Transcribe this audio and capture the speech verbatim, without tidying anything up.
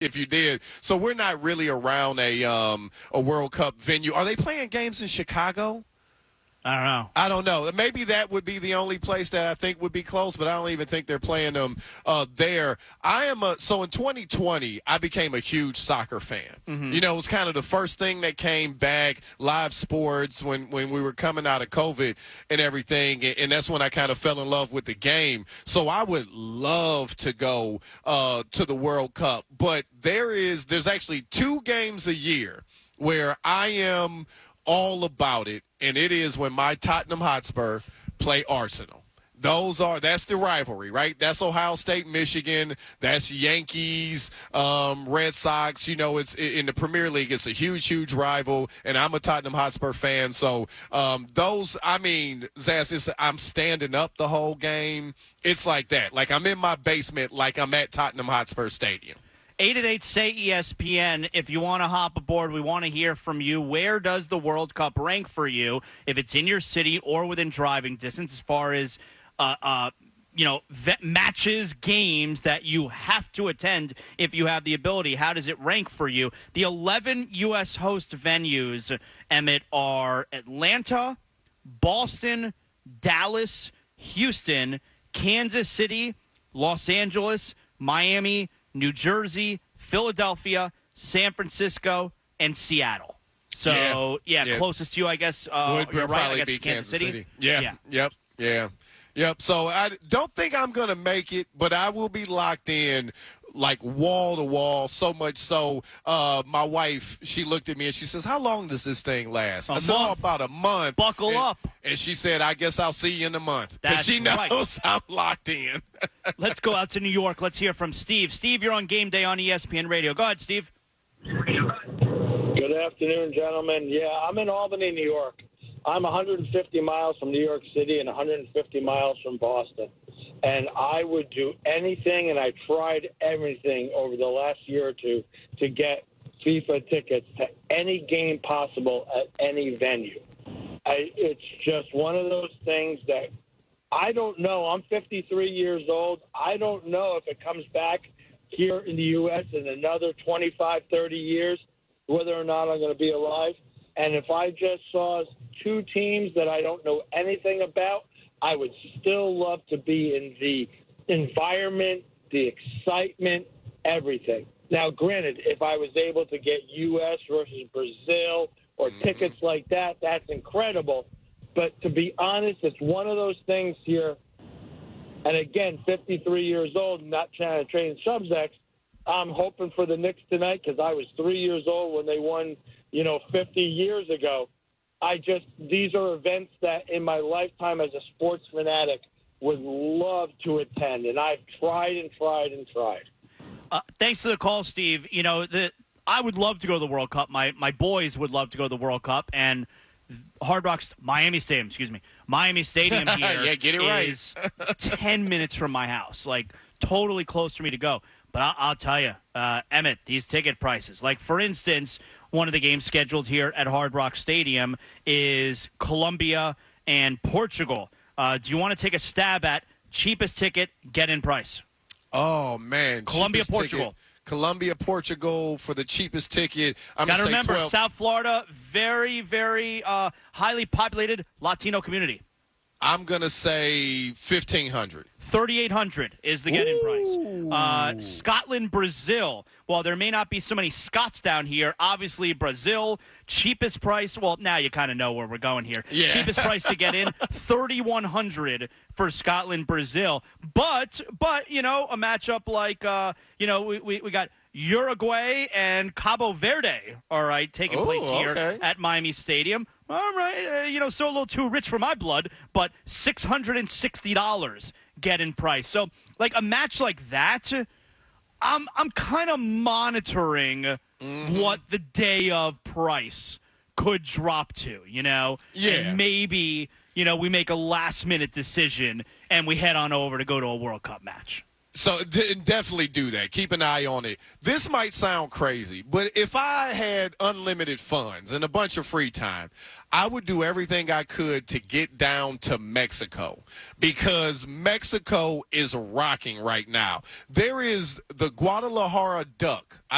if you did. So we're not really around a um, a World Cup venue. Are they playing games in Chicago? I don't know. I don't know. Maybe that would be the only place that I think would be close, but I don't even think they're playing them uh, there. I am a, so in twenty twenty, I became a huge soccer fan. Mm-hmm. You know, it was kind of the first thing that came back, live sports, when, when we were coming out of COVID and everything, and, and that's when I kind of fell in love with the game. So I would love to go uh, to the World Cup, but there is there's actually two games a year where I am – all about it, and it is when my Tottenham Hotspur play Arsenal. Those are that's the rivalry, right? That's Ohio State, Michigan. That's Yankees, um, Red Sox. You know, it's in the Premier League. It's a huge, huge rival, and I'm a Tottenham Hotspur fan. So um, those, I mean, Zaz, it's, I'm standing up the whole game. It's like that. Like I'm in my basement, like I'm at Tottenham Hotspur Stadium. eight eight eight, S A Y, E S P N. If you want to hop aboard, we want to hear from you. Where does the World Cup rank for you, if it's in your city or within driving distance, as far as uh, uh, you know, vet matches, games that you have to attend if you have the ability? How does it rank for you? The eleven U S host venues, Emmett, are Atlanta, Boston, Dallas, Houston, Kansas City, Los Angeles, Miami, New Jersey, Philadelphia, San Francisco, and Seattle. So, yeah, yeah, yeah. Closest to you, I guess. Uh, Would you're right, probably I guess be Kansas, Kansas City. City. Yeah. yeah. Yep. Yeah. Yep. So I don't think I'm going to make it, but I will be locked in like wall to wall, so much so uh, my wife, she looked at me and she says, how long does this thing last? A I said, month. oh, about a month. Buckle and, up. And she said, I guess I'll see you in a month. That's she knows right. I'm locked in. Let's go out to New York. Let's hear from Steve. Steve, you're on Game Day on E S P N Radio. Go ahead, Steve. Good afternoon, gentlemen. Yeah, I'm in Albany, New York. I'm one hundred fifty miles from New York City and one hundred fifty miles from Boston. And I would do anything, and I tried everything over the last year or two to get FIFA tickets to any game possible at any venue. I, it's just one of those things that I don't know. I'm fifty-three years old. I don't know if it comes back here in the U S in another twenty-five, thirty years, whether or not I'm going to be alive. And if I just saw two teams that I don't know anything about, I would still love to be in the environment, the excitement, everything. Now, granted, if I was able to get U S versus Brazil or tickets like that, that's incredible. But to be honest, it's one of those things here. And again, fifty-three years old, not trying to train subjects. I'm hoping for the Knicks tonight because I was three years old when they won, you know, fifty years ago. I just, these are events that in my lifetime as a sports fanatic would love to attend. And I've tried and tried and tried. Uh, thanks for the call, Steve. You know, the, I would love to go to the World Cup. My my boys would love to go to the World Cup. And Hard Rock, Miami Stadium, excuse me. Miami Stadium here yeah, get it right. is ten minutes from my house. Like, totally close for me to go. But I'll, I'll tell you, uh, Emmett, these ticket prices. Like, for instance, one of the games scheduled here at Hard Rock Stadium is Colombia and Portugal. Uh, do you want to take a stab at cheapest ticket, get-in price? Oh, man. Colombia, Portugal. Ticket. Colombia, Portugal for the cheapest ticket. I'm Got to say remember, twelve. South Florida, very, very uh, highly populated Latino community. I'm going to say fifteen hundred. thirty-eight hundred is the get-in price. Uh, Scotland, Brazil. Well, there may not be so many Scots down here. Obviously, Brazil, cheapest price. Well, now you kind of know where we're going here. Yeah. Cheapest price to get in, thirty-one hundred for Scotland, Brazil. But, but you know, a matchup like, uh, you know, we, we, we got Uruguay and Cabo Verde, all right, taking Ooh, place here okay. at Miami Stadium. All right, uh, you know, so a little too rich for my blood, but six hundred sixty dollars get-in price. So, like, a match like that, I'm I'm kind of monitoring mm-hmm. what the day of price could drop to, you know? Yeah. And maybe, you know, we make a last-minute decision and we head on over to go to a World Cup match. So d- definitely do that. Keep an eye on it. This might sound crazy, but if I had unlimited funds and a bunch of free time, I would do everything I could to get down to Mexico because Mexico is rocking right now. There is the Guadalajara Duck.